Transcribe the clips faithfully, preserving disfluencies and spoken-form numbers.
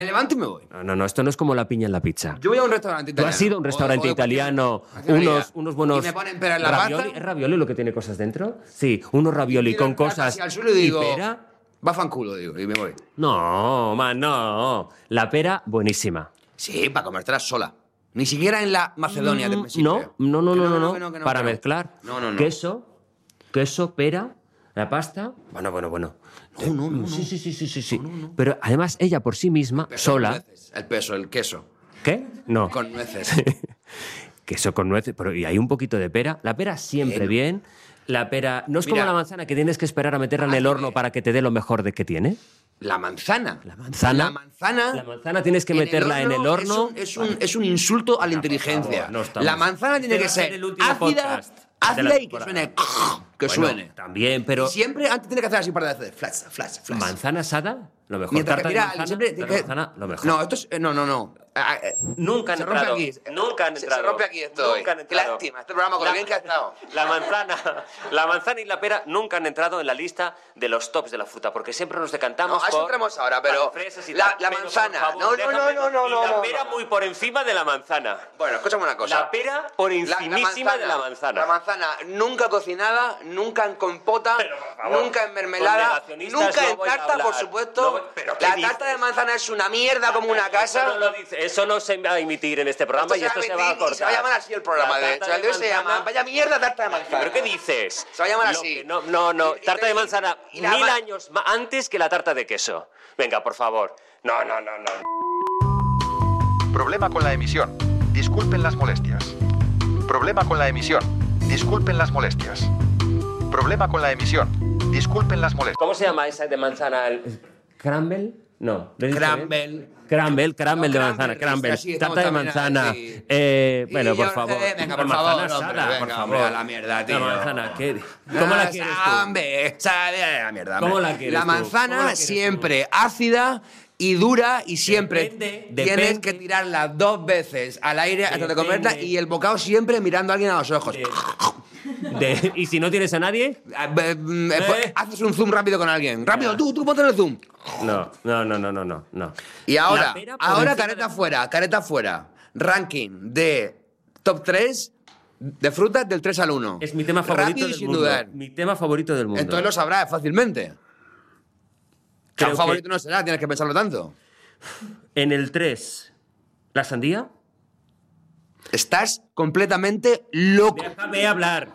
Me levanto y me voy. No, no, no, esto no es como la piña en la pizza. Yo voy a un restaurante italiano. Tú has ido a un restaurante O- o- italiano, Hace una idea. unos, unos buenos... Y me ponen pera en la ravioli. pata. ¿Es ravioli lo que tiene cosas dentro? Sí, unos ravioli Tiro con el plato cosas así al suelo y digo, pera. va fanculo, digo, y me voy. No, man, no. La pera, buenísima. Sí, para comértela sola. Ni siquiera en la Macedonia del Mm, Messi. no, no, no, Que no, no, no, que que para que no. mezclar. No, no, no. Queso, queso, pera, la pasta. Bueno, bueno, bueno. No, no, no, Sí, sí, sí, sí, sí, sí. Pero además ella por sí misma, Peso con sola... nueces. El peso, el queso. ¿Qué? No. Con nueces. Queso con nueces, pero y hay un poquito de pera. La pera siempre Bueno. bien. La pera no es Mira. como la manzana que tienes que esperar a meterla en el Hazme- horno para que te dé lo mejor de que tiene. La manzana. La manzana. La manzana. La manzana tienes que meterla en el horno. Es un, es un, es un insulto a la inteligencia. favor, no estamos- La manzana tiene Este que va a ser ser el último ácida, podcast de ácida la y que temporada. suene. Que Bueno, suene. También, pero Y siempre antes tiene que hacer así un par de veces. Flash, flash, flash. manzana asada, lo mejor. Mientras que Tarta de tira, manzana, siempre tarta tiene de que- manzana, lo mejor. No, esto es. No, no, no. Ah, eh, Nunca han se rompe entrado. aquí. Nunca han Se- entrado. Se rompe aquí esto hoy. Nunca han Qué entrado. lástima. Este programa con lo bien que ha estado. La manzana, la manzana y la pera nunca han entrado en la lista de los tops de la fruta, porque siempre nos decantamos No, a eso por entramos ahora, pero las fresas y la- tal. la Pero, manzana. por favor, No, no, déjame- no, no, no, y la no, pera no. muy por encima de la manzana. Bueno, escúchame una cosa. La pera por encimísima de la manzana. La manzana nunca cocinada, nunca en compota, Pero, por favor, nunca en con mermelada, negacionistas nunca no en voy a tarta, hablar. por supuesto. No voy- ¿pero qué la dices? tarta de manzana es una mierda como una casa. Eso no, lo dice- eso no se va a emitir en este programa y esto se va a emitir cortar. y se va a llamar así el programa, La de tarta hecho. El de hoy se manzana- llama Vaya mierda tarta de manzana. ¿Pero qué dices? Se va a llamar Lo así. que no, no, no. Y- y- Tarta de y- manzana y la mil ma- años ma- antes que la tarta de queso. Venga, por favor. No, no, no, no. Problema con la emisión. Disculpen las molestias. Problema con la emisión. Disculpen las molestias. Problema con la emisión. Disculpen las molestias. ¿Cómo se llama esa de manzana? ¿El- ¿Crumble? No. ¿lo he dicho Crumble. bien? Crumble, crumble No, de crumble, manzana, crumble. sí, estamos Tarta de también manzana. aquí. Eh, Y bueno, por yo- favor. eh, venga, Una por manzana favor, asada, hombre, por venga, favor. hombre, a la mierda, tío. La manzana, ¿qué? ¿Cómo la quieres tú? Hombre, sabe a la mierda. ¿Cómo hombre. la quieres La tú? ¿Cómo la manzana quieres tú? siempre ácida y dura y siempre Depende, tienes depende. que tirarla dos veces al aire antes de Depende. comerla y el bocado siempre mirando a alguien a los ojos. De- de- ¿Y si no tienes a nadie? Ah, be- mm, eh, ¿Eh? pues, haces un zoom rápido con alguien. Rápido, Ya. tú, tú ponte en el zoom. No, no, no, no, no, no. no. Y ahora, La pera por ahora encima careta de- fuera, careta fuera. Ranking de top tres de frutas del tres al uno. Es mi tema favorito Rápido y del sin mundo. dudar. Mi tema favorito del mundo. Entonces lo sabrás fácilmente. Que Creo un favorito que- no será, tienes que pensarlo tanto. En el tres, ¿la sandía? Estás completamente loco. Déjame hablar.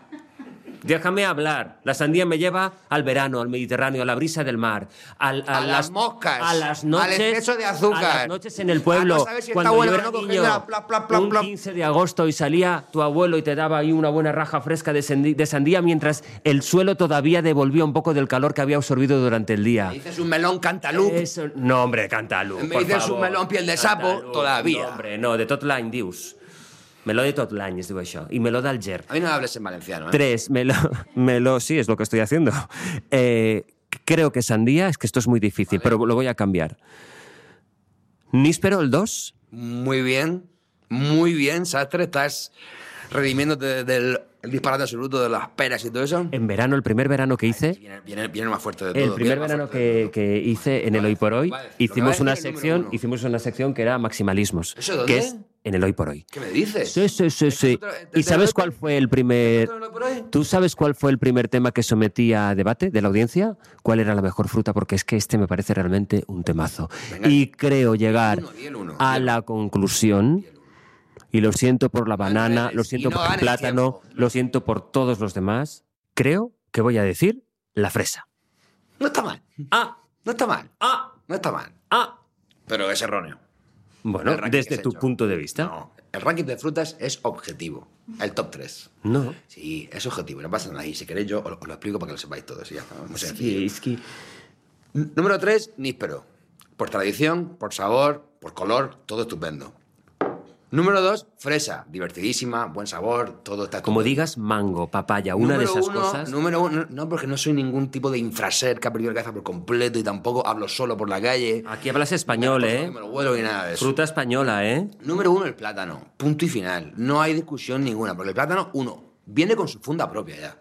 Déjame hablar. La sandía me lleva al verano, al Mediterráneo, a la brisa del mar, al- a, A las moscas, a las al noches, exceso de azúcar, a las noches en el pueblo. a no saber si está Cuando buena yo o era no, niño, cogiéndola, plap, plap, plap, un plap. quince de agosto y salía tu abuelo y te daba ahí una buena raja fresca de, sandí- de sandía mientras el suelo todavía devolvía un poco del calor que había absorbido durante el día. Me dices un melón cantalup. Eso, no, hombre, Cantalup. Me por dices un favor. melón piel de sapo, Cantalup, todavía. No, hombre, no, de tot l'any, dius. Meló de tot l'any, es diu això. I meló d'Alger. A mí no me hables en valenciano, ¿eh? Tres, meló, meló, sí, es lo que estoy haciendo. Eh, creo que sandía, es que esto es muy difícil, pero lo voy a cambiar. Níspero, el dos. Muy bien, muy bien, Sastre. Estás redimiéndote del el disparate absoluto de las peras y todo eso. En verano, el primer verano que hice, Viene, viene, viene más fuerte de todo. el primer viene más verano fuerte de que, todo. que hice en el Hoy por Hoy, Vale, lo que va a hicimos decir una el número sección, uno. hicimos una sección que era maximalismos. ¿Eso dónde? Que es en el Hoy por Hoy. ¿Qué me dices? Sí, sí, sí, sí. ¿Esto te- te- ¿Y sabes te- cuál fue el primer... ¿Esto no lo por ahí? ¿Tú sabes cuál fue el primer tema que sometí a debate de la audiencia? ¿Cuál era la mejor fruta? Porque es que este me parece realmente un temazo. Venga. Y creo llegar uno, di el uno, a di el la conclusión, y lo siento por la banana, enredes, lo y siento no por el ganes plátano, tiempo. lo siento por todos los demás, creo que voy a decir la fresa. No está mal. Ah, No está mal. ah, No está mal. ah. Pero es erróneo. Bueno, El ranking que desde has tu hecho. punto de vista. No. El ranking de frutas es objetivo. El top tres. No. Sí, es objetivo. No pasa nada. Y si queréis yo os, os lo explico para que lo sepáis todos. y ya está. Muy Sí, sencillo. es que... N- Número tres, níspero. Por tradición, por sabor, por color, todo estupendo. Número dos, fresa. Divertidísima, buen sabor, todo está Como estupendo. digas mango, papaya, una de Número esas uno, cosas... Número uno, no, porque no soy ningún tipo de infraser que ha perdido la cabeza por completo y tampoco hablo solo por la calle. Aquí hablas español, Por ¿eh? favor, que me lo huelo y nada de eso. Fruta española, ¿eh? Número uno, el plátano. Punto y final. No hay discusión ninguna. Porque el plátano, uno, viene con su funda propia ya.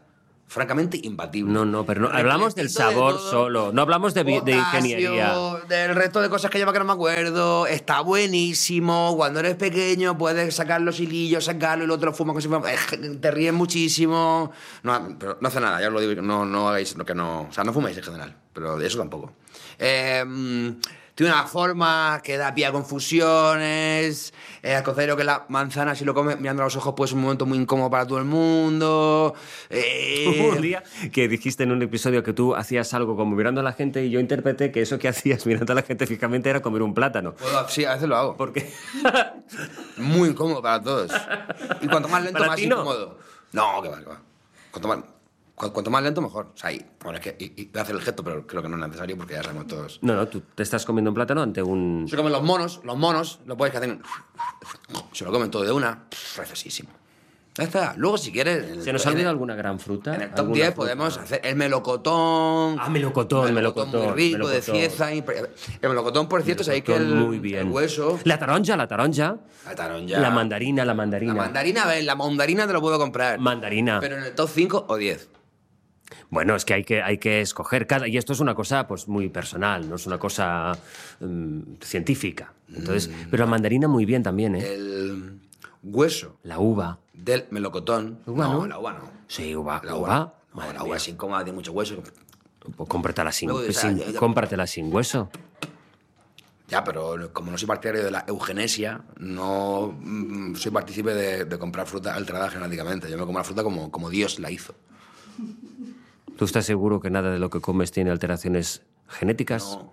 francamente imbatible. No, no, pero no, Repleto hablamos del de sabor todo, solo, no hablamos de, vi- de potasio, ingeniería. del resto de cosas que lleva que no me acuerdo. Está buenísimo. Cuando eres pequeño puedes sacar los hilillos, sacarlo y el otro fuma como si fuera- eh, te ríes muchísimo. No, pero no hace nada, ya os lo digo, no, no hagáis lo que no... O sea, no fuméis en general, pero de eso tampoco. Eh, tiene una forma que da pie a confusiones. Eh, al contrario que la manzana, si lo comes mirando a los ojos, pues es un momento muy incómodo para todo el mundo. Eh, Hubo un día que dijiste en un episodio que tú hacías algo como mirando a la gente y yo interpreté que eso que hacías mirando a la gente fijamente era comer un plátano. puedo- sí, a veces lo hago. Porque Muy incómodo para todos. Y cuanto más lento, ¿Para más ti no? incómodo. No, que va, que va. Cuanto más, cu- cuanto más lento, mejor. O sea, y, bueno, es que y, y voy a hacer el gesto, pero creo que no es necesario porque ya sabemos todos. no, no, tú te estás comiendo un plátano ante un... Se comen los monos, los monos, lo puedes que hacen. Se lo comen todo de una. Refresísimo. Ya está. Luego, si quieres. en el- ¿Se nos ha en olvidado el- alguna gran fruta? En el top ¿Alguna diez fruta? podemos hacer el melocotón. Ah, melocotón, melocotón, Muy rico, melocotón. de cieza. y- El melocotón, por cierto, sabéis que el, Muy bien. el hueso. La taronja, la taronja. La taronja. La mandarina, la mandarina. La mandarina, a ver, la mandarina te lo puedo comprar. Mandarina. Pero en el top cinco o diez. Bueno, es que hay que, hay que escoger cada... Y esto es una cosa pues muy personal, no es una cosa mm, científica. Entonces, pero la mandarina muy bien también, ¿eh? El hueso La uva. del melocotón. ¿Uva no, no? la uva no. Sí, uva. La uva. uva. No, Madre la uva mía. es incómoda, tiene mucho hueso. Pues cómpratela sin, Luego, o sea, sin- ya- ya- cómpratela sin hueso. Ya, pero como no soy partidario de la eugenesia, no mm, soy partícipe de, de comprar fruta alterada genéticamente. Yo me como la fruta como, como Dios la hizo. ¿Tú estás seguro que nada de lo que comes tiene alteraciones genéticas? No.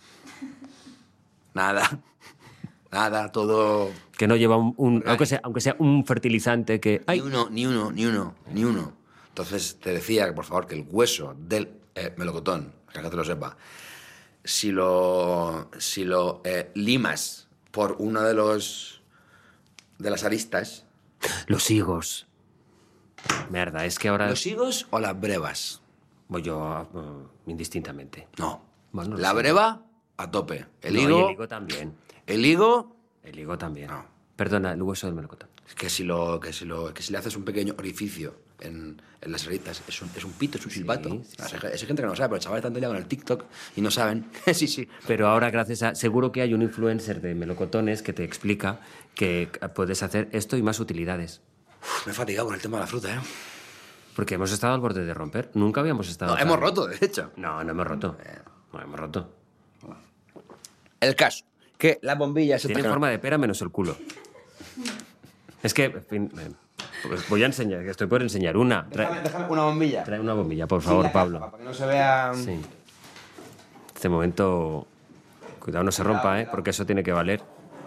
Nada. Nada, todo... Que no lleva un... un- aunque, sea, aunque sea un fertilizante que... Ni ¡Ay! uno, ni uno, ni uno, ni uno. Entonces te decía que, por favor, que el hueso del eh, melocotón, que la gente lo sepa, si lo, si lo eh, limas por uno de los de las aristas, Los higos. Mierda, es que ahora... ¿los higos o las brevas? Voy yo uh, indistintamente. No. Bueno, la sí. breva, a tope. El No, y higo, el higo también. el higo, El higo también. No. Perdona, el hueso del melocotón. que si, lo, que, si lo, que si le haces un pequeño orificio en, en las aristas, es un, es un pito, es un silbato. sí, O sea, es gente que no lo sabe, pero chavales están ya con el TikTok y no saben. Sí, sí. Pero ahora, gracias a... Seguro que hay un influencer de melocotones que te explica que puedes hacer esto y más utilidades. Uf, me he fatigado con el tema de la fruta, ¿eh? Porque hemos estado al borde de romper. Nunca habíamos estado... No, tan- hemos roto, de hecho. No, no hemos roto. No hemos roto. El caso, que las bombillas... Tiene forma de pera menos el culo. Es que, en fin, eh, pues voy a enseñar, que estoy por enseñar una. Déjame, Trae, déjame una bombilla. trae una bombilla, por favor, Sí, Pablo. Para que no se vea... Sí. Este momento... Cuidado, no se rompa, ¿eh? Porque eso tiene que valer.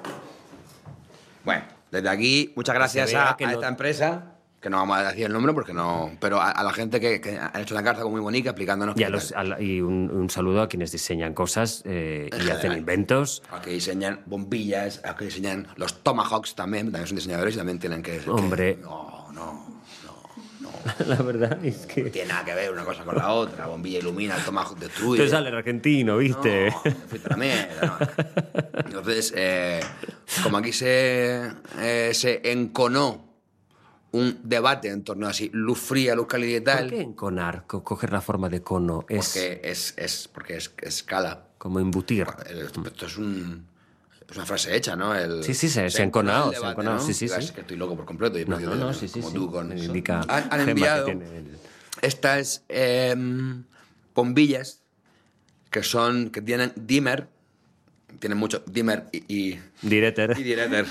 Bueno, desde aquí, muchas gracias vea a, que a no- esta empresa, que no vamos a decir el nombre porque no... Pero a, a la gente que, que ha hecho una carta como muy bonita explicándonos... Y, a qué los- tal. a la- y un, un saludo a quienes diseñan cosas eh, y hacen general. inventos. A que diseñan bombillas, a que diseñan los tomahawks también, también son diseñadores y también tienen que... que- Hombre. no, no, no, no. La verdad es No que... tiene nada que ver una cosa con la otra. La bombilla ilumina, el tomahawk destruye. Te sale el argentino, ¿viste? No, fuiste a la mierda, no. Entonces, eh, como aquí se, eh, se enconó un debate en torno a si luz fría, luz cálida y ¿Por tal, qué enconar, co- coger la forma de cono? Es porque es, es, porque es escala. como embutir. Esto es, un, es una frase hecha, ¿no? El, Sí, sí, se- se ha enconado, el se ha debate, enconado, ¿no? sí, sí, Digo, sí. Es que estoy loco por completo. Y No, he no, perdido no, de- sí, sí, como sí. tú con Me eso. indica Han, han Gemma que enviado tiene el- estas em, bombillas que son, que tienen dimmer, tienen mucho dimmer y, y, Direter. y direter.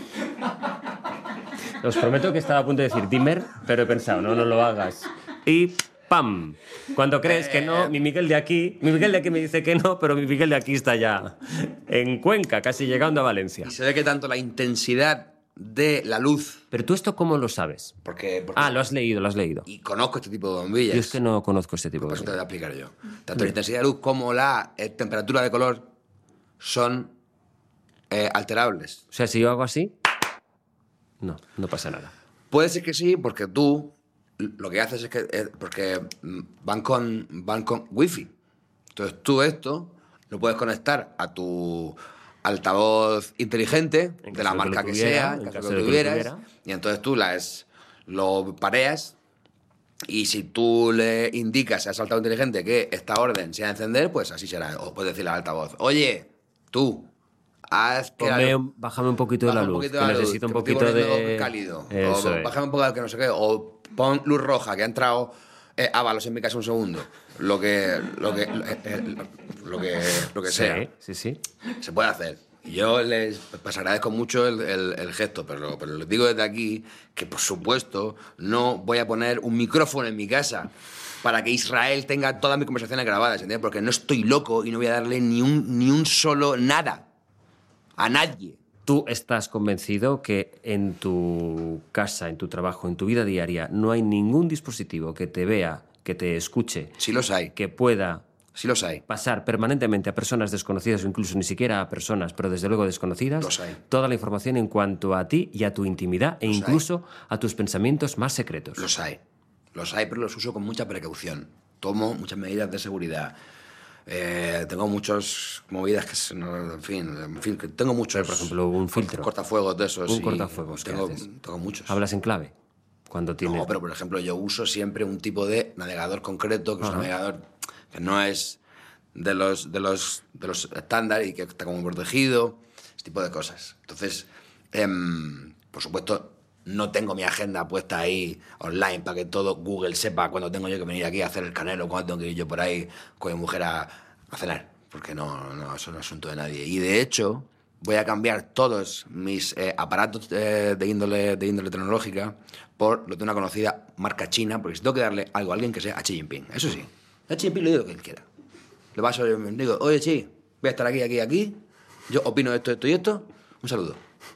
Os prometo que estaba a punto de decir Dimmer, pero he pensado, no, no lo hagas. Y ¡pam! Cuando crees que no, mi Miguel de aquí, mi Miguel de aquí me dice que no, pero mi Miguel de aquí está ya en Cuenca, casi llegando a Valencia. Y se ve que tanto la intensidad de la luz, Pero tú esto cómo lo sabes? porque, porque Ah, lo has leído, lo has leído. y conozco este tipo de bombillas, Yo es que no conozco este tipo por de eso te cosas. voy a explicar yo. Tanto la intensidad de luz como la eh, temperatura de color son eh, alterables. O sea, si yo hago así, no, no pasa nada. Puede ser que sí, porque tú lo que haces es que... eh, porque mm, van con, van con wifi. Entonces tú esto lo puedes conectar a tu altavoz inteligente, En de caso la de que marca lo que tuviera, sea, en en caso caso de que de lo que lo tuvieras, tuviera. y entonces tú las, lo pareas Y si tú le indicas a ese altavoz inteligente que esta orden sea encender, pues así será. O puedes decirle al altavoz, oye, tú, haz que... Ponme la- un- bájame un poquito de baja la un luz, poquito que la luz, necesito un que me estoy poquito poniendo de... cálido. Eso O es. bájame un poco de que no sé qué. O pon luz roja, que ha entrado eh, Ábalos en mi casa un segundo. Lo que... Lo que... eh, eh, lo que, lo que sea. Sí, sí, sí. Se puede hacer. Y yo les pues agradezco mucho el, el- el gesto, pero, pero les digo desde aquí que, por supuesto, no voy a poner un micrófono en mi casa para que Israel tenga todas mis conversaciones grabadas, ¿entiendes? Porque no estoy loco y no voy a darle ni un, ni un solo nada a nadie. ¿Tú estás convencido que en tu casa, en tu trabajo, en tu vida diaria, no hay ningún dispositivo que te vea, que te escuche, Sí los hay, que pueda sí los hay. pasar permanentemente a personas desconocidas o incluso ni siquiera a personas, pero desde luego desconocidas, Los hay. toda la información en cuanto a ti y a tu intimidad e Los incluso a tus pensamientos más secretos? Los hay. Los hay, pero los uso con mucha precaución. Tomo muchas medidas de seguridad. Eh, tengo muchas movidas que, se- no, en fin, en fin, que tengo muchos. Por ejemplo, un filtro. Cortafuegos de esos. Un y cortafuegos, ¿qué Tengo, haces? tengo muchos. ¿Hablas en clave? Cuando tienes... No, pero por ejemplo, yo uso siempre un tipo de navegador concreto, que es un navegador que no es de los, de los, de los estándar y que está como protegido, ese tipo de cosas. Entonces, em, por supuesto, no tengo mi agenda puesta ahí online para que todo Google sepa cuándo tengo yo que venir aquí a hacer el canelo, cuándo tengo que ir yo por ahí con mi mujer a, a cenar, porque no, no, eso no es asunto de nadie. Y de hecho, voy a cambiar todos mis eh, aparatos eh, de, índole, de índole tecnológica por los de una conocida marca china, porque si tengo que darle algo a alguien que sea a Xi Jinping, eso sí. A Xi Jinping le digo lo que él quiera. Le paso, le digo, oye, Xi, voy a estar aquí, aquí, aquí, yo opino esto, esto y esto, un saludo.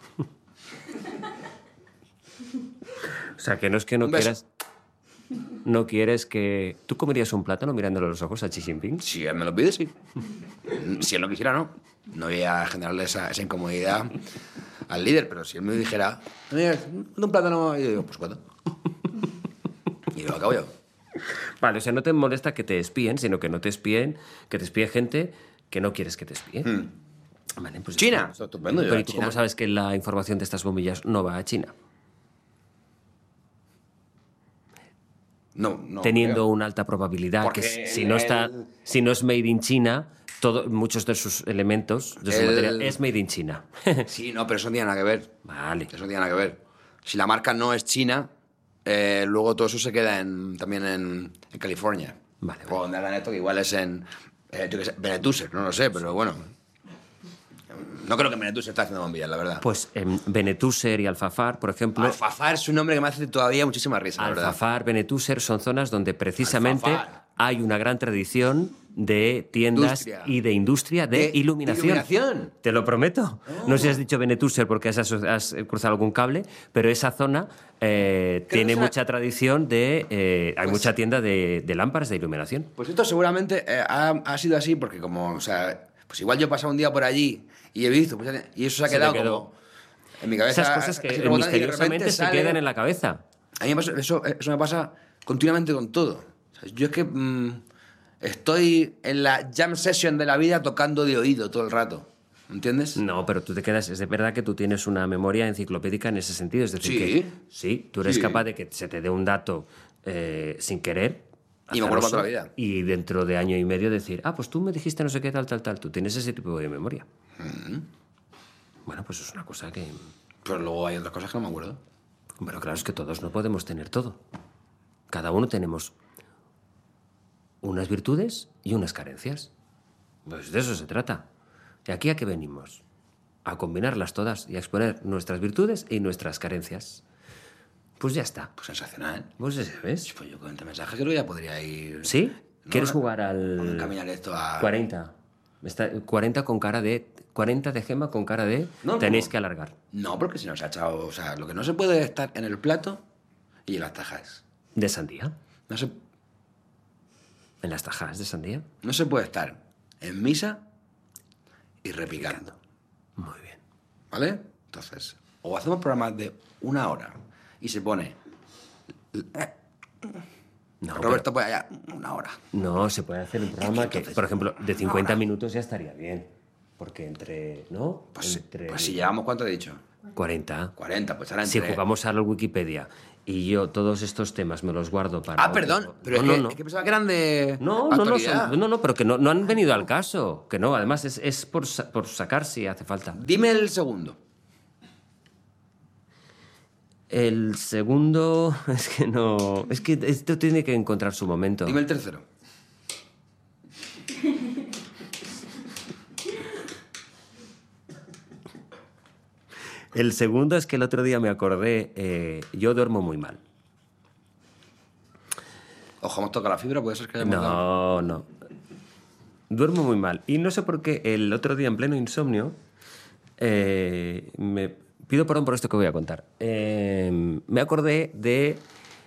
O sea, que no es que no Un beso. quieras... No quieres que... ¿Tú comerías un plátano mirándole a los ojos a Xi Jinping? Si él me lo pide, sí. Si él lo quisiera, no. No voy a generarle esa, esa incomodidad al líder, pero si él me dijera, "Oye, un plátano", y yo digo, pues cuatro. Y lo acabo yo. Vale, o sea, no te molesta que te espíen, sino que no te espíen, que te espíe gente que no quieres que te espíe. Vale, pues... China. está Estupendo, yo Pero a ¿y tú China. cómo sabes que la información de estas bombillas no va a China? No, no. Teniendo creo. una alta probabilidad Porque que si el- no está, el- si no es made in China, todo, muchos de sus elementos, de su El- material, es made in China. Sí, no, pero eso no tiene nada que ver. Vale. Eso no tiene nada que ver. Si la marca no es china, eh, luego todo eso se queda en, también en, en California. Vale, O donde hagan esto, que igual es en, eh, yo qué sé, Benetuser, no lo sé, pero bueno. No creo que Benetuser esté haciendo bombillas, la verdad. Pues en Benetuser y Alfafar, por ejemplo, Alfafar es un nombre que me hace todavía muchísima risa, la verdad. Alfafar, Benetuser son zonas donde precisamente Alfafar. hay una gran tradición de tiendas Industria. y de industria de, De iluminación. iluminación. Te lo prometo. No sé si has dicho Benetuser porque has, aso- has cruzado algún cable, pero esa zona eh, Creo tiene que es una- mucha tradición de... eh, hay Pues- mucha tienda de, de lámparas de iluminación. Pues esto seguramente eh, ha, ha sido así porque como, o sea, pues igual yo he pasado un día por allí y he visto, pues, y eso se ha Se te quedado quedó. como en mi cabeza. Esas cosas que así eh, rebotando, y de misteriosamente repente se sale- quedan en la cabeza. A mí me pasa- eso, eso me pasa continuamente con todo. O sea, yo es que mm, estoy en la jam session de la vida tocando de oído todo el rato. ¿Entiendes? No, pero tú te quedas... Es de verdad que tú tienes una memoria enciclopédica en ese sentido. Es decir, Sí. que sí, tú eres Sí. capaz de que se te dé un dato eh, sin querer. Y me acuerdo para azaroso, toda la vida. Y dentro de año y medio decir, ah, pues tú me dijiste no sé qué, tal, tal, tal. Tú tienes ese tipo de memoria. Mm. Bueno, pues es una cosa que... Pero luego hay otras cosas que no me acuerdo. Bueno, claro, es que todos no podemos tener todo. Cada uno tenemos unas virtudes y unas carencias. Pues de eso se trata. ¿Y aquí a qué venimos? A combinarlas todas y a exponer nuestras virtudes y nuestras carencias. Pues ya está. Pues sensacional. Pues ese, ¿ves? Pues yo con este mensaje creo que ya podría ir... ¿Sí? No, ¿Quieres no, jugar al Encaminar esto a... cuarenta? Está, cuarenta con cara de... cuarenta de Gema con cara de... No, tenéis no. que alargar. No, porque si nos ha echado... O sea, lo que no se puede es estar en el plato y en las tajas. De sandía. No se, En las tajas de sandía. no se puede estar en misa y repicando. Muy bien. ¿Vale? Entonces, o hacemos programas de una hora y se pone... No, Roberto, pues allá, una hora. No, se puede hacer un programa que, Entonces, por ejemplo, de cincuenta ahora. minutos ya estaría bien. Porque entre, ¿no? Pues, entre pues si llevamos, ¿cuánto he dicho? cuarenta. cuarenta, pues ahora Si entre... jugamos a la Wikipedia Y yo todos estos temas me los guardo para... Ah, otro- perdón, pero no, es, no, que, no. es que pensaba que eran de No, no, no, actualidad. son- no, no, pero que no, no han venido al caso. Que no, además es, es por, sa- por sacar si hace falta. Dime el segundo. El segundo, es que no... Es que esto tiene que encontrar su momento. Dime el tercero. El segundo es que el otro día me acordé, eh, yo duermo muy mal. Ojo, hemos tocado la fibra, puede ser que hayamos No, dado. no. Duermo muy mal. Y no sé por qué el otro día en pleno insomnio eh, me pido perdón por esto que voy a contar. Eh, me acordé de...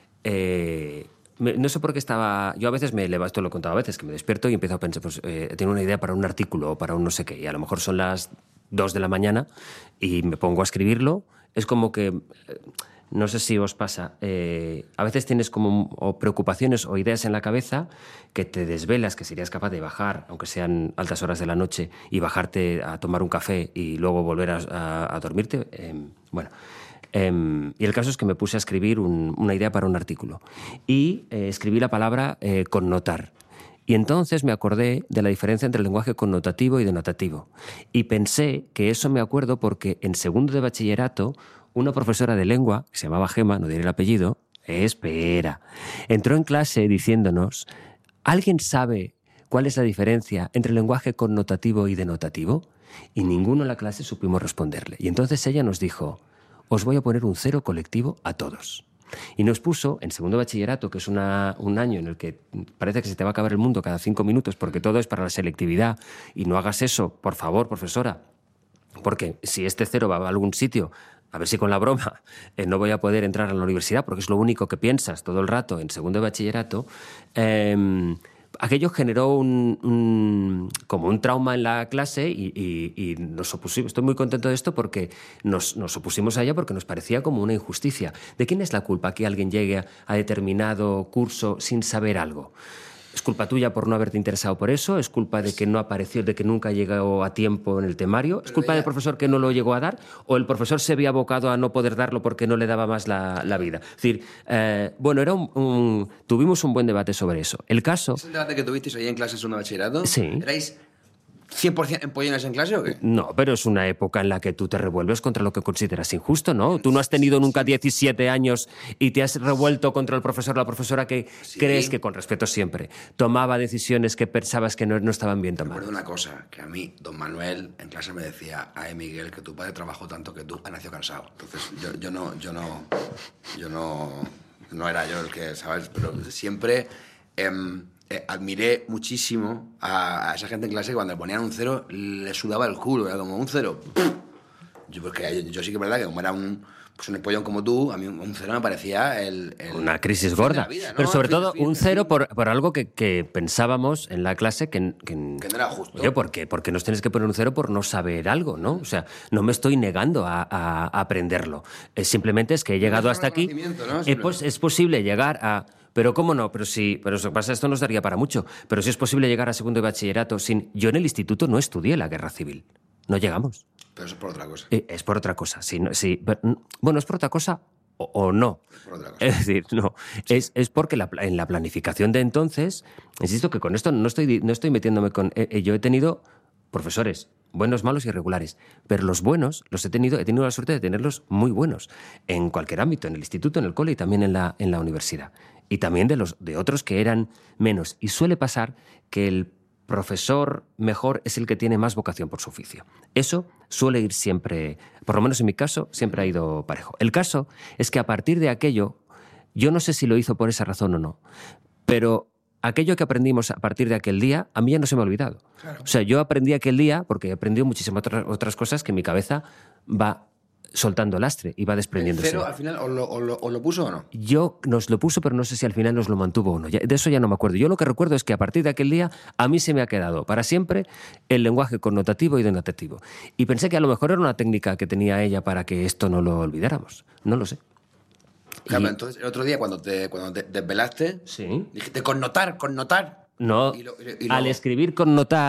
eh, me- no sé por qué estaba... Yo a veces me levanto, esto lo he contado a veces, que me despierto y empiezo a pensar, pues eh, tengo una idea para un artículo o para un no sé qué, y a lo mejor son las dos de la mañana y me pongo a escribirlo. Es como que... eh, no sé si os pasa, eh, a veces tienes como o preocupaciones o ideas en la cabeza que te desvelas, que serías capaz de bajar, aunque sean altas horas de la noche, y bajarte a tomar un café y luego volver a, a- a dormirte. Eh, bueno, eh, y el caso es que me puse a escribir un- una idea para un artículo. Y eh, escribí la palabra eh, connotar. Y entonces me acordé de la diferencia entre el lenguaje connotativo y denotativo. Y pensé que eso me acuerdo porque en segundo de bachillerato una profesora de lengua, que se llamaba Gema, no diré el apellido, espera, entró en clase diciéndonos, ¿alguien sabe cuál es la diferencia entre el lenguaje connotativo y denotativo? Y ninguno en la clase supimos responderle. Y entonces ella nos dijo, os voy a poner un cero colectivo a todos. Y nos puso, en segundo de bachillerato, que es una, un año en el que parece que se te va a acabar el mundo cada cinco minutos porque todo es para la selectividad, y no hagas eso, por favor, profesora, porque si este cero va a algún sitio, a ver si con la broma eh, no voy a poder entrar a la universidad, porque es lo único que piensas todo el rato en segundo de bachillerato, eh, aquello generó un, un- como un trauma en la clase y, y- y nos opusimos. Estoy muy contento de esto porque nos, nos opusimos a ella porque nos parecía como una injusticia. ¿De quién es la culpa que alguien llegue a, a determinado curso sin saber algo? ¿Es culpa tuya por no haberte interesado por eso? ¿Es culpa de que no apareció, de que nunca llegó a tiempo en el temario? ¿Es culpa del profesor que no lo llegó a dar? ¿O el profesor se había abocado a no poder darlo porque no le daba más la, la vida? Es decir, eh, bueno, era un, un- tuvimos un buen debate sobre eso. El caso... ¿Es el debate que tuvisteis ahí en clase en segundo de bachillerato? Sí. ¿Erais cien por ciento empollones en clase o qué? No, pero es una época en la que tú te revuelves contra lo que consideras injusto, ¿no? Tú no has tenido nunca diecisiete años y te has revuelto contra el profesor o la profesora que Sí. crees que, con respeto siempre, tomaba decisiones que pensabas que no, no estaban bien Recuerdo tomadas. una cosa, que a mí, don Manuel, en clase me decía, ay, Miguel, que tu padre trabajó tanto que tú has nacido cansado. Entonces, yo, yo no, yo no, yo no, no era yo el que, ¿sabes? Pero siempre em, eh, admiré muchísimo a, a esa gente en clase que cuando le ponían un cero, le sudaba el culo, era como un cero. Yo, porque yo, yo sí que es verdad que como era un, pues un empollón como tú, a mí un, un cero me parecía el... el- Una crisis el fin de gorda. la vida, ¿no? Pero sobre El fin- todo fin- un fin- cero por, por algo que, que pensábamos en la clase que... Que, Que no era justo. Oye, ¿por qué? Porque nos tienes que poner un cero por no saber algo, ¿no? O sea, no me estoy negando a, a- a aprenderlo. Es simplemente es que he llegado No es hasta aquí. reconocimiento, ¿no? Eh, pues es posible llegar a... Pero ¿cómo no? Pero si, pero eso pasa, esto nos daría para mucho. Pero si es posible llegar a segundo de bachillerato sin... Yo en el instituto no estudié la guerra civil. No llegamos. Pero eso es por otra cosa. Eh, Es por otra cosa. Sí, no- sí, pero, mm, bueno, es por otra cosa o, o no. Es por otra cosa. Es decir, no. Es, es porque la pla- en la planificación de entonces, insisto que con esto no estoy, di- no estoy metiéndome con... eh, eh, yo he tenido profesores buenos, malos y regulares, pero los buenos los he tenido, he tenido la suerte de tenerlos muy buenos en cualquier ámbito, en el instituto, en el cole y también en la, en la universidad. Y también de, los, de otros que eran menos. Y suele pasar que el profesor mejor es el que tiene más vocación por su oficio. Eso suele ir siempre, por lo menos en mi caso, siempre ha ido parejo. El caso es que a partir de aquello, yo no sé si lo hizo por esa razón o no, pero aquello que aprendimos a partir de aquel día, a mí ya no se me ha olvidado. Claro. O sea, yo aprendí aquel día porque he aprendido muchísimas otras, otras cosas que mi cabeza va soltando lastre y va desprendiéndose. ¿Cero al final os lo, os lo- os lo puso o no? Yo nos lo puso, pero no sé si al final nos lo mantuvo o no. Ya- de eso ya no me acuerdo. Yo lo que recuerdo es que a partir de aquel día a mí se me ha quedado para siempre el lenguaje connotativo y denotativo. Y pensé que a lo mejor era una técnica que tenía ella para que esto no lo olvidáramos. No lo sé. Claro, Y- pero entonces el otro día cuando te, cuando te desvelaste, Sí. dijiste connotar, connotar. No, Y lo- y lo- al escribir connotar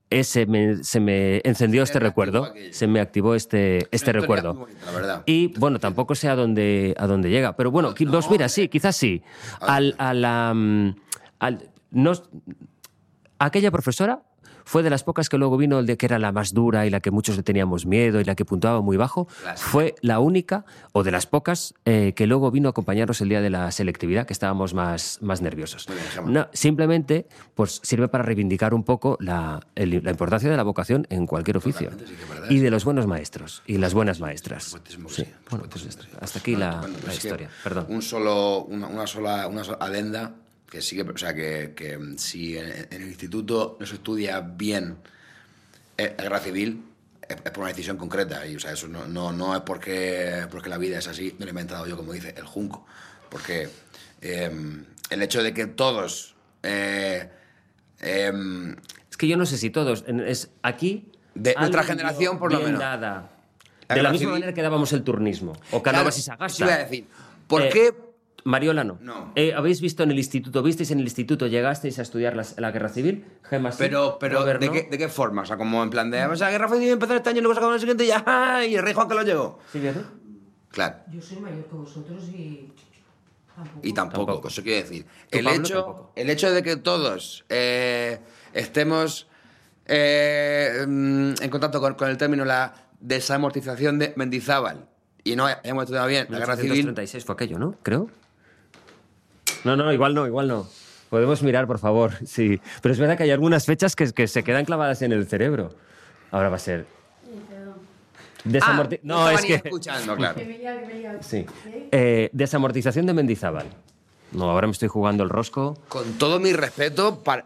ese me- se me encendió Se este me reactivó recuerdo, aquello. se me activó este, este historia recuerdo. muy bonita, la verdad. Y bueno, tampoco sé a dónde, a dónde llega, pero bueno, qui- pues mira, sí, quizás sí. Al, a la, mm, al- nos- aquella profesora fue de las pocas que luego vino, el de que era la más dura y la que muchos le teníamos miedo y la que puntuaba muy bajo. Clásica. Fue la única, o de las pocas, eh, que luego vino a acompañarnos el día de la selectividad, que estábamos más, más nerviosos. Muy bien, Gemma. No, simplemente pues, sirve para reivindicar un poco la, el- la importancia de la vocación en cualquier oficio. Totalmente, sí que es verdad, Y sí. de los buenos maestros y las buenas maestras. supuestísimo que Sí. sí, por Bueno, pues supuestísimo que sí. hasta aquí No, la, estupendo, pero la es que historia. Perdón. Un solo, una, una sola, una sola adenda que sí que, o sea, que, que si en, en el instituto no se estudia bien eh, la guerra civil, es, es por una decisión concreta. Y, o sea, eso no, no, no es porque, porque la vida es así, no lo he inventado yo, como dice el junco. Porque eh, el hecho de que todos... eh, em, Es que yo no sé si todos. en- Es aquí. De alguien nuestra dio generación, por lo bien menos. dada. La De la guerra misma civil- manera que dábamos el turnismo. O Cánovas y claro, Sagasta. eso iba a decir, ¿por Eh, qué...? Mariola no. No. Eh, ¿Habéis visto en el instituto? ¿Visteis en el instituto? ¿Llegasteis a estudiar las- la guerra civil? Gemma, sí. Pero, pero Robert, ¿de, no. qué, ¿de qué forma? O sea, como en plan de, o sea, la guerra civil empezó este año y luego sacamos el siguiente y ya, ¡ah! Y el rey Juan que lo llegó. Silvia, ¿tú? Claro. Yo soy mayor que vosotros y tampoco. Y tampoco, Tampoco. eso quiere decir. Tú, El Pablo, hecho, tampoco. el hecho de que todos eh, estemos eh, mm, en contacto con, con el término la desamortización de Mendizábal y no hayamos estudiado bien la guerra civil, mil ochocientos treinta y seis fue aquello, ¿no? Creo. No, no, igual no, igual no. Podemos mirar, por favor. Sí. Pero es verdad que hay algunas fechas que, que se quedan clavadas en el cerebro. Ahora va a ser. Desamorti- Ah, no, estaban es ni que. escuchando, claro. Que me llame, que me llame. Sí. ¿Eh? Eh, desamortización de Mendizábal. No, ahora me estoy jugando el rosco. Con todo mi respeto para...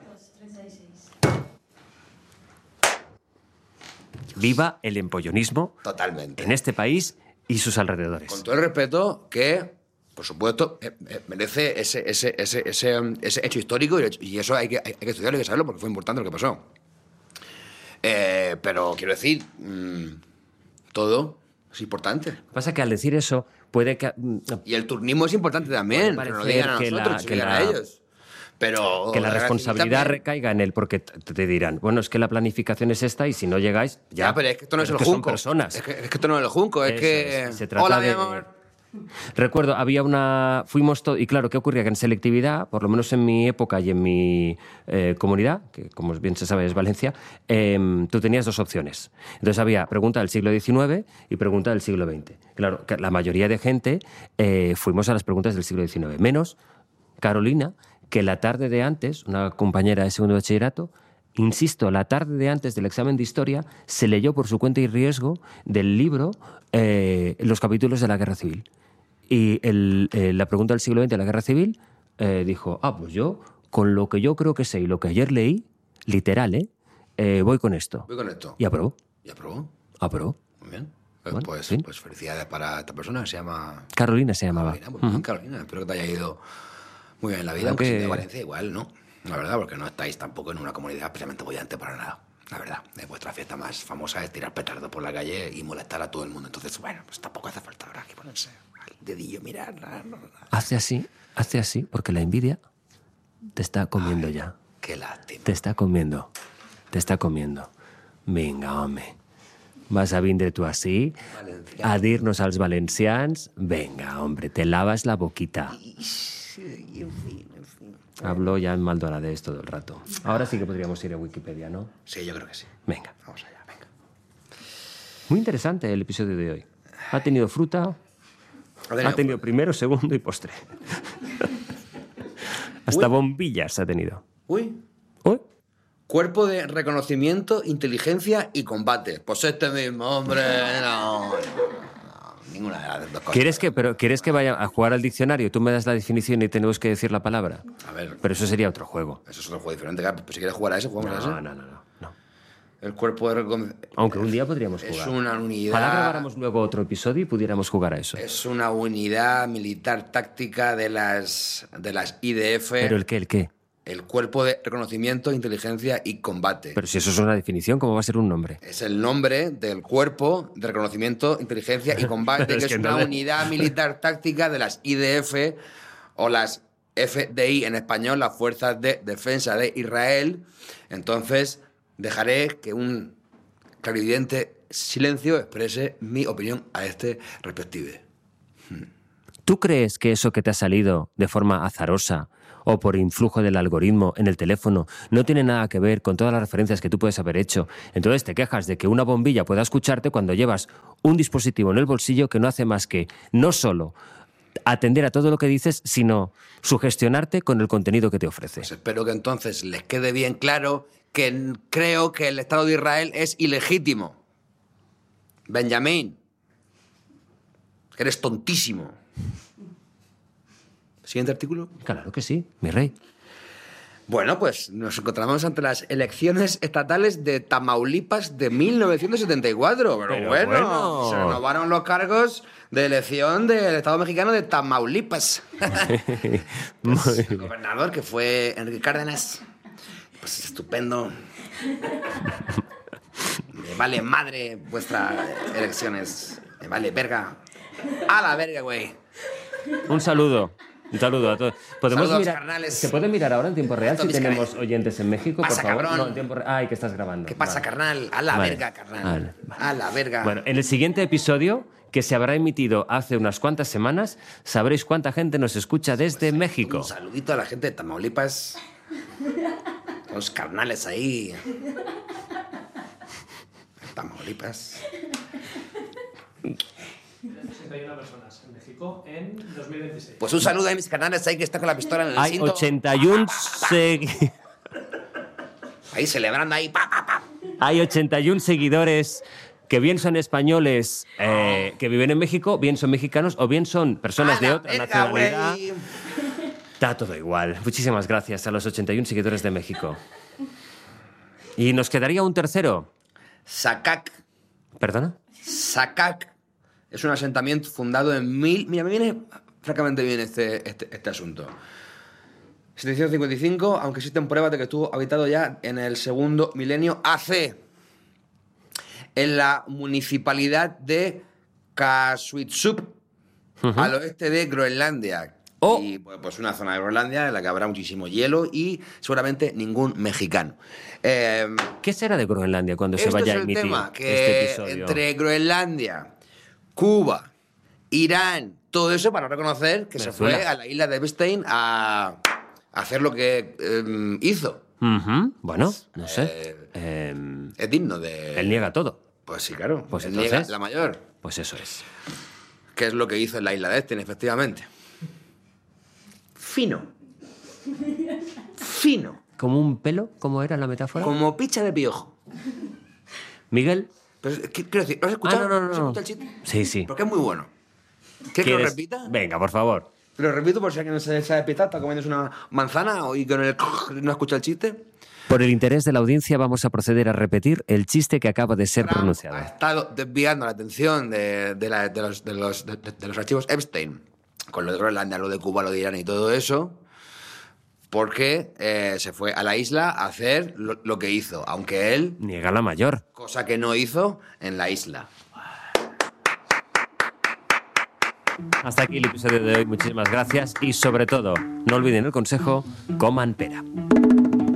Viva el empollonismo Totalmente. en este país y sus alrededores. Con todo el respeto que, por supuesto, eh, eh, merece ese, ese, ese, ese, um, ese hecho histórico y, y eso hay que, hay, hay que estudiarlo, hay que saberlo porque fue importante lo que pasó. Eh, pero quiero decir, mm, todo es importante. Pasa que al decir eso puede que, mm, Y el turnismo es importante también, Puede pero no parecer digan a que nosotros, la- que, que digan la- a ellos. Pero que la guerra civil responsabilidad también. recaiga en él, porque te, te dirán, bueno, es que la planificación es esta y si no llegáis, ya. Ya, pero es que esto no es Pero el que son junco. personas. Es que, es que esto no es el junco, es Eso que... es, se trata Hola, de- mi amor. Recuerdo, había una. Fuimos todo. Y claro, ¿qué ocurría? Que en selectividad, por lo menos en mi época y en mi eh, comunidad, que como bien se sabe es Valencia, eh, tú tenías dos opciones. Entonces había pregunta del siglo diecinueve y pregunta del siglo veinte. Claro, que la mayoría de gente eh, fuimos a las preguntas del siglo diecinueve, menos Carolina, que la tarde de antes, una compañera de segundo de bachillerato, insisto, la tarde de antes del examen de historia, se leyó por su cuenta y riesgo del libro eh, los capítulos de la Guerra Civil. Y el, eh, la pregunta del siglo veinte de la Guerra Civil eh, dijo, ah, pues yo, con lo que yo creo que sé y lo que ayer leí, literal, ¿eh? Eh, voy con esto. Voy con esto. Y aprobó. ¿Y aprobó? Aprobó. Muy bien. Eh, Bueno, pues, sí. pues felicidades para esta persona que se llama Carolina se llamaba. Carolina. Muy bien, Carolina. Espero que te haya ido muy bien en la vida. Aunque- Aunque si de Valencia igual, ¿no? La verdad, porque no estáis tampoco en una comunidad especialmente bollante para nada. La verdad, de vuestra fiesta más famosa es tirar petardo por la calle y molestar a todo el mundo. Entonces, bueno, pues tampoco hace falta ahora aquí ponerse al dedillo, mirar. nada, no, nada. Hace así, hace así, porque la envidia te está comiendo ya. Qué lástima. Te está comiendo. Te está comiendo. Venga, home. Vas a vindre tú así Valencians. a dirnos als valencians. Venga, hombre, te lavas la boquita. Hablo ya en Maldonades todo el rato. Ahora sí que podríamos ir a Wikipedia, ¿no? Sí, yo creo que sí. Venga. Vamos allá, venga. Muy interesante el episodio de hoy. Ha tenido fruta, tenido ha tenido primero, segundo y postre. Hasta bombillas ha tenido. Uy. Uy, Cuerpo de reconocimiento, inteligencia y combate. Pues este mismo, hombre. No, no, no, ninguna de las dos cosas. ¿Quieres que, pero, ¿Quieres que vaya a jugar al diccionario? Tú me das la definición y tenemos que decir la palabra. A ver, Pero eso sería otro juego. eso es otro juego diferente. Claro. Pues si quieres jugar a ese, jugamos a ese. No, no, no, no. no. El cuerpo de reconocimiento. Aunque un día podríamos Es jugar. una unidad. Ojalá grabáramos luego otro episodio y pudiéramos jugar a eso. Es una unidad militar táctica de las, de las I D F. ¿Pero el qué, el qué? El cuerpo de reconocimiento, inteligencia y combate. Pero si eso es una definición, ¿cómo va a ser un nombre? Es el nombre del cuerpo de reconocimiento, inteligencia y combate, Pero que es es, que no una le- unidad militar táctica de las I D F o las F D I en español, las Fuerzas de Defensa de Israel. Entonces, dejaré que un clarividente silencio exprese mi opinión a este respectivo. ¿Tú crees que eso que te ha salido de forma azarosa o por influjo del algoritmo en el teléfono no tiene nada que ver con todas las referencias que tú puedes haber hecho? Entonces te quejas de que una bombilla pueda escucharte cuando llevas un dispositivo en el bolsillo que no hace más que no solo atender a todo lo que dices, sino sugestionarte con el contenido que te ofrece. Pues espero que entonces les quede bien claro que creo que el Estado de Israel es ilegítimo. Benjamín, que eres tontísimo. ¿Siguiente artículo? Claro que sí, mi rey. Bueno, pues nos encontramos ante las elecciones estatales de Tamaulipas de mil novecientos setenta y cuatro. Pero, Pero bueno, bueno. se renovaron los cargos de elección del Estado mexicano de Tamaulipas. Pues, el gobernador, que fue Enrique Cárdenas, pues estupendo. Me vale madre vuestras elecciones. Me vale verga. A la verga, güey. Un saludo. Un saludo a todos. ¿Podemos Saludos, mirar? carnales. ¿Se puede mirar ahora en tiempo real si Mis tenemos canales. oyentes en México, por Pasa, favor? cabrón. No, en tiempo real. Ay, que estás grabando. ¿Qué pasa, Vale. carnal? A la Vale. verga, carnal. Vale. A la verga. Bueno, en el siguiente episodio, que se habrá emitido hace unas cuantas semanas, sabréis cuánta gente nos escucha desde México. Un saludito a la gente de Tamaulipas. Los carnales ahí. Tamaulipas. sesenta y una personas en México en dos mil veintiséis. Pues un saludo a mis carnales ahí que está con la pistola en el Hay cinto. ochenta y uno segui- Ahí celebrando ahí. Pa, pa, pa. Hay ochenta y uno seguidores que bien son españoles eh, que viven en México, bien son mexicanos o bien son personas A de la otra verga, nacionalidad. güey. Está todo igual. Muchísimas gracias a los ochenta y uno seguidores de México. Y nos quedaría un tercero. Sacac. ¿Perdona? Sacac es un asentamiento fundado en mil... Mira, me viene francamente bien este, este, este asunto. setecientos cincuenta y cinco, aunque existen pruebas de que estuvo habitado ya en el segundo milenio A C, en la municipalidad de Kasuitsup, uh-huh. al oeste de Groenlandia. Oh. Y pues una zona de Groenlandia en la que habrá muchísimo hielo y seguramente ningún mexicano. Eh, ¿Qué será de Groenlandia cuando se Esto vaya es a el emitir tema, que este episodio? entre Groenlandia, Cuba, Irán, todo eso para no reconocer que Venezuela. se fue a la isla de Epstein a, a hacer lo que eh, hizo. Ujú. Bueno, no sé. Eh, Eh, Es digno de... él niega todo. Pues sí, claro. Pues él entonces- niega la mayor. Pues eso es. Que es lo que hizo en la isla de Epstein, efectivamente. Fino. Fino. ¿Como un pelo? ¿Cómo era la metáfora? Como picha de piojo. Miguel. Pero, ¿qué- quiero decir, ¿lo has escuchado? Ah, no, no, ¿Has no. escuchado el chiste? Sí, sí. Porque es muy bueno. ¿Quieres que lo ¿Quieres? repita? Venga, por favor. Lo repito por si alguien no se sabe pisar, está comiéndose una manzana y con el no escucha el chiste. Por el interés de la audiencia vamos a proceder a repetir el chiste que acaba de ser Trump pronunciado. ha estado desviando la atención de, de, la- de los, de, los, de- de los archivos Epstein, con lo de Groenlandia, lo de Cuba, lo de Irán y todo eso, porque eh, se fue a la isla a hacer lo, lo que hizo, aunque él, Niega la mayor. cosa que no hizo en la isla. Hasta aquí el episodio de hoy. Muchísimas gracias y sobre todo, no olviden el consejo, coman pera.